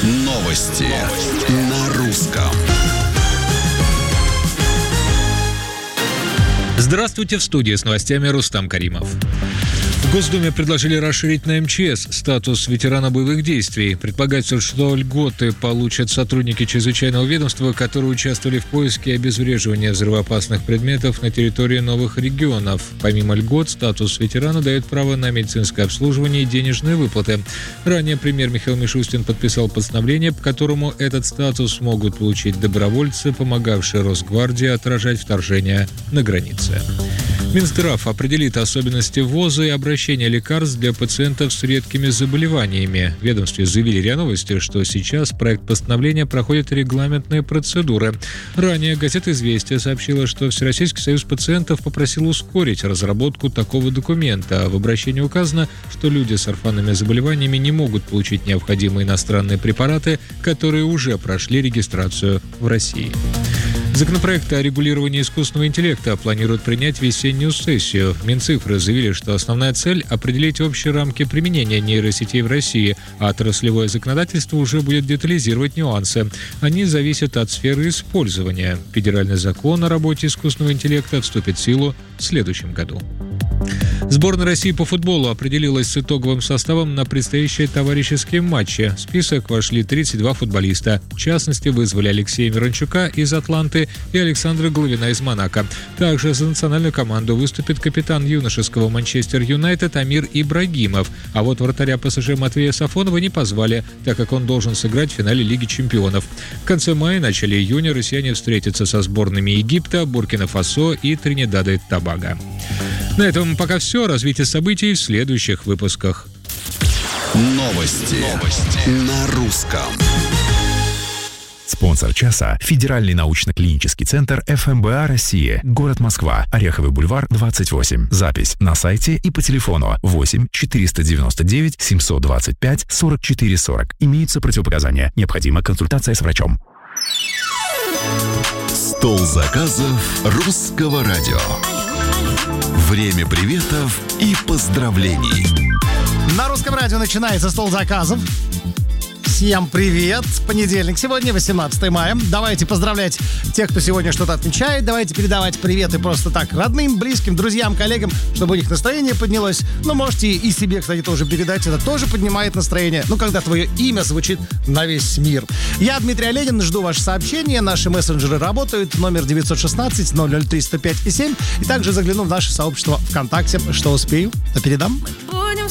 Новости на русском. Здравствуйте, в студии с новостями Рустам Каримов. В Госдуме предложили расширить на МЧС статус ветерана боевых действий. Предполагается, что льготы получат сотрудники чрезвычайного ведомства, которые участвовали в поиске и обезвреживании взрывоопасных предметов на территории новых регионов. Помимо льгот, статус ветерана дает право на медицинское обслуживание и денежные выплаты. Ранее премьер Михаил Мишустин подписал постановление, по которому этот статус могут получить добровольцы, помогавшие Росгвардии отражать вторжение на границе. Минздрав определит особенности ввоза и обращения лекарств для пациентов с редкими заболеваниями. В ведомстве заявили РИА Новости, что сейчас проект постановления проходит регламентные процедуры. Ранее газета «Известия» сообщила, что Всероссийский союз пациентов попросил ускорить разработку такого документа. В обращении указано, что люди с орфанными заболеваниями не могут получить необходимые иностранные препараты, которые уже прошли регистрацию в России. Законопроект о регулировании искусственного интеллекта планируют принять в весеннюю сессию. Минцифры заявили, что основная цель – определить общие рамки применения нейросетей в России, а отраслевое законодательство уже будет детализировать нюансы. Они зависят от сферы использования. Федеральный закон о работе искусственного интеллекта вступит в силу в следующем году. Сборная России по футболу определилась с итоговым составом на предстоящие товарищеские матчи. В список вошли 32 футболиста. В частности, вызвали Алексея Мирончука из «Атланты» и Александра Головина из «Монако». Также за национальную команду выступит капитан юношеского «Манчестер Юнайтед» Амир Ибрагимов. А вот вратаря ПСЖ Матвея Сафонова не позвали, так как он должен сыграть в финале Лиги чемпионов. В конце мая и начале июня россияне встретятся со сборными Египта, Буркина-Фасо и Тринидада и Тобаго. На этом пока все. Развитие событий в следующих выпусках. Новости на русском. Спонсор часа – Федеральный научно-клинический центр ФМБА России, город Москва, Ореховый бульвар, 28. Запись на сайте и по телефону 8 499 725 44 40. Имеются противопоказания. Необходима консультация с врачом. Стол заказов русского радио. Время приветов и поздравлений. На русском радио начинается стол заказов. Всем привет! Понедельник сегодня, 18 мая. Давайте поздравлять тех, кто сегодня что-то отмечает. Давайте передавать приветы просто так родным, близким, друзьям, коллегам, чтобы у них настроение поднялось. Ну, можете и себе, кстати, тоже передать. Это тоже поднимает настроение. Ну, когда твое имя звучит на весь мир. Я Дмитрий Оленин, жду ваши сообщения. Наши мессенджеры работают. Номер 916-003-105-7. И также загляну в наше сообщество ВКонтакте. Что успею, то передам. Будем